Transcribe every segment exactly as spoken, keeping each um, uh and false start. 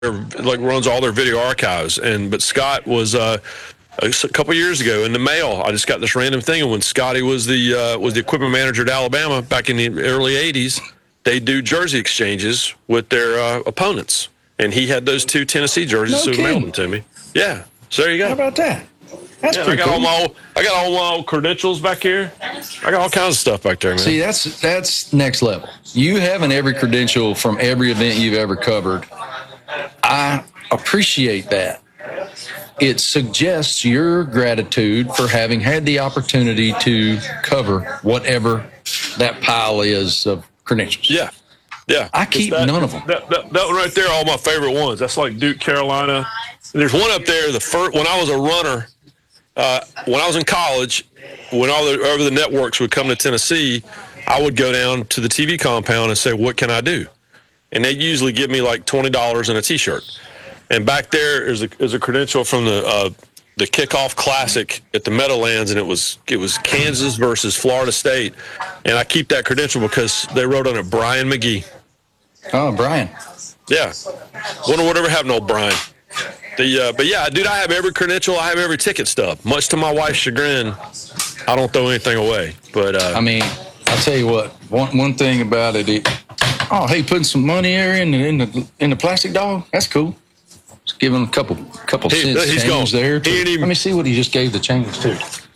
like runs all their video archives. And but Scott was uh, a couple years ago in the mail. I just got this random thing, and when Scotty was the uh, was the equipment manager at Alabama back in the early eighties, they do jersey exchanges with their uh, opponents, and he had those two Tennessee jerseys, No so he kidding. mailed them to me. Yeah, so there you go. How about that? That's Yeah, I pretty got cool. all my old, I got all my old credentials back here. I got all kinds of stuff back there, man. See, that's that's next level. You having every credential from every event you've ever covered. I appreciate that. It suggests your gratitude for having had the opportunity to cover whatever that pile is of credentials. Yeah, yeah. I keep That- none of them. That, that, that one right there, all my favorite ones. That's like Duke, Carolina. There's one up there. The first when I was a runner, uh, when I was in college, when all the over the networks would come to Tennessee, I would go down to the T V compound and say, "What can I do?" And they'd usually give me like twenty dollars and a T-shirt. And back there is a is a credential from the uh, the kickoff classic at the Meadowlands, and it was it was Kansas versus Florida State. And I keep that credential because they wrote on it Brian McGee. Oh, Brian. Yeah. Wonder whatever happened to old Brian. The, uh, but yeah, dude, I have every credential. I have every ticket stub. Much to my wife's chagrin, I don't throw anything away. But uh, I mean, I'll tell you what. One one thing about it, it oh, hey, putting some money here in the in the in the plastic dog. That's cool. Just give him a couple couple He- cents he's change gone. there. He ain't To, even- let me see what he just gave the change to.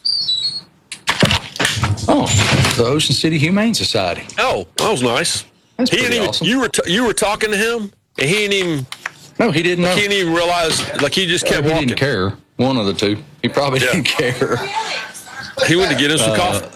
Oh, the Ocean City Humane Society. oh, that was nice. That's He pretty didn't even. awesome. You were t- you were talking to him, and he didn't even No, he didn't know. he didn't even realize. Like he just Or kept he walking. didn't care. One of the two. He probably Yeah. didn't care. He went to get him some Uh, coffee.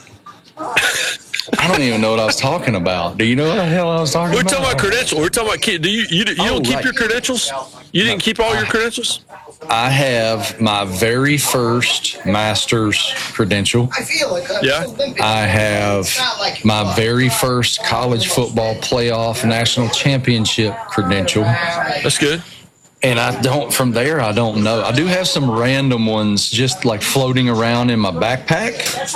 I don't even know what I was talking about. Do you know what the hell I was talking We're about? talking about credentials. We're talking about. kid- Do you you, you don't Oh, keep right. your credentials? You didn't keep all your credentials? I have my very first master's credential. I feel like a Yeah. Olympic. I have my very first college football playoff national championship credential. That's good. And I don't, from there, I don't know. I do have some random ones just like floating around in my backpack,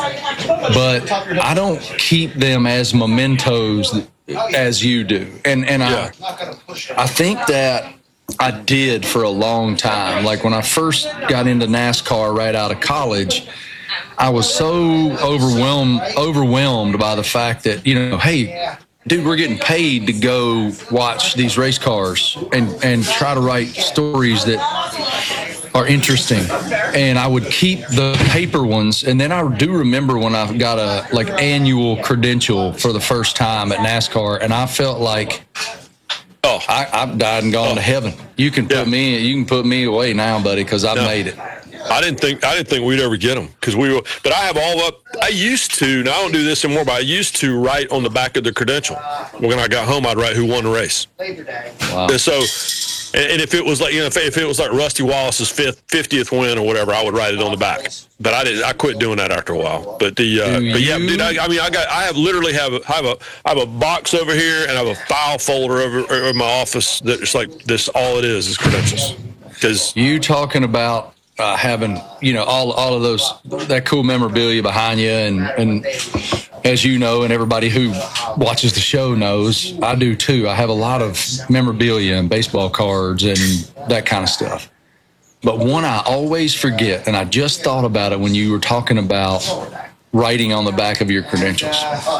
but I don't keep them as mementos as you do. And, and Yeah. I, Not gonna push it. I think that I did for a long time. Like when I first got into NASCAR right out of college, I was so overwhelmed overwhelmed by the fact that, you know, hey, dude, we're getting paid to go watch these race cars and, and try to write stories that are interesting. And I would keep the paper ones. And then I do remember when I got a like annual credential for the first time at NASCAR, and I felt like Oh, I, I've died and gone to heaven. You can put Yeah. me, you can put me away now, buddy, because I've No. made it. I didn't think I didn't think we'd ever get them because we were. But I have all up. I used to. Now I don't do this anymore. But I used to write on the back of the credential. When I got home, I'd write who won the race. Labor Day. Wow. And so, and, and if it was like you know, if, if it was like Rusty Wallace's fifth, fiftieth win or whatever, I would write it on the back. But I didn't. I quit doing that after a while. But the, uh, Do but yeah, you- dude. I, I mean, I got. I have literally have. A, I have a. I have a box over here, and I have a file folder over in my office that it's like this. All it is is credentials. Because You talking about uh, having, you know, all all of those, that cool memorabilia behind you. And, and as you know, and everybody who watches the show knows, I do too. I have a lot of memorabilia and baseball cards and that kind of stuff. But one I always forget, and I just thought about it when you were talking about writing on the back of your credentials.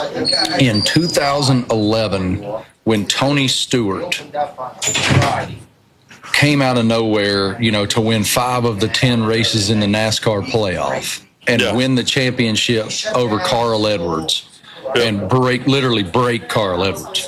In two thousand eleven, when Tony Stewart came out of nowhere, you know, to win five of the ten races in the NASCAR playoff and Yeah. win the championship over Carl Edwards and break, literally break Carl Edwards.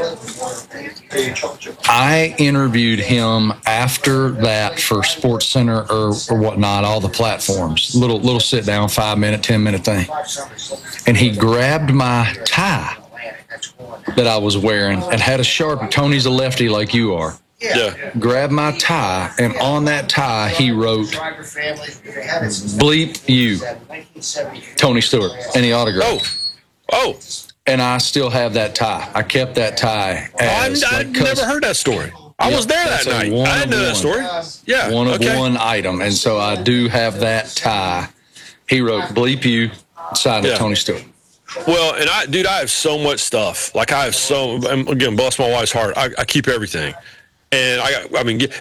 I interviewed him after that for Sports Center or, or whatnot, all the platforms, little little sit down, five minute, ten minute thing, and he grabbed my tie that I was wearing and had a Sharpie. Tony's a lefty like you are. yeah, Grabbed my tie, and on that tie he wrote "Bleep you, Tony Stewart," and he autographed. oh, oh. And I still have that tie. I kept that tie. As, I, I like, 'cause never heard that story. I Yeah, was there that that's a night. one I didn't know of that one. story. Yeah, One of okay. one item, and so I do have that tie. He wrote "Bleep you," signed Yeah. to Tony Stewart. Well, and I, dude, I have so much stuff. Like I have so, and again, bless my wife's heart. I, I keep everything. And I got, I mean,